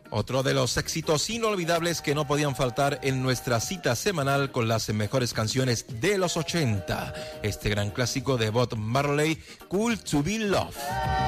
Otro de los éxitos inolvidables que no podían faltar en nuestra cita semanal con las mejores canciones de los 80. Este gran clásico de Bob Marley, Cool to Be Loved.